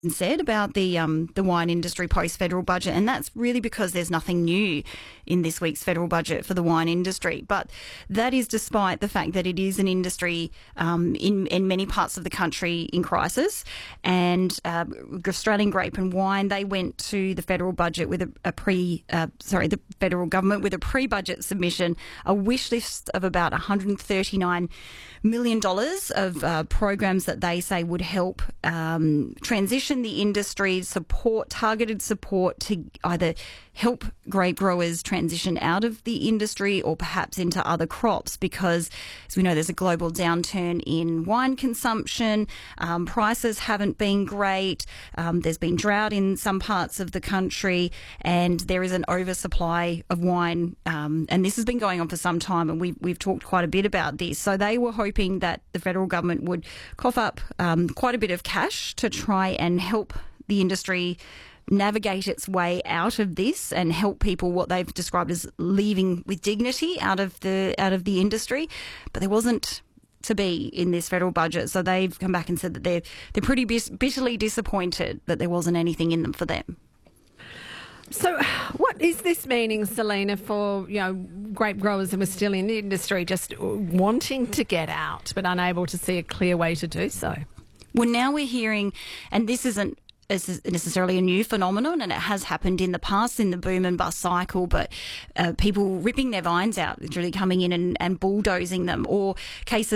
said about the wine industry post federal budget, and that's really because there's nothing new in this week's federal budget for the wine industry. But that is despite the fact that it is an industry in many parts of the country in crisis. And Australian Grape and Wine, they went to the federal budget with the federal government with a pre-budget submission, a wish list of about $139 million of programs that they say would help transition the industry, targeted support to either help grape growers transition out of the industry or perhaps into other crops, because as we know, there's a global downturn in wine consumption. Prices haven't been great. There's been drought in some parts of the country, and there is an oversupply of wine. And this has been going on for some time, and we've talked quite a bit about this. So they were hoping that the federal government would cough up quite a bit of cash to try and help the industry navigate its way out of this and help people, what they've described as leaving with dignity out of the industry. But there wasn't to be in this federal budget, so they've come back and said that they're pretty bitterly disappointed that there wasn't anything in them for them. So what is this meaning, Selena, for grape growers who are still in the industry, just wanting to get out but unable to see a clear way to do so? Well, now we're hearing, and this isn't necessarily a new phenomenon, and it has happened in the past in the boom and bust cycle, but people ripping their vines out, literally coming in and bulldozing them, or cases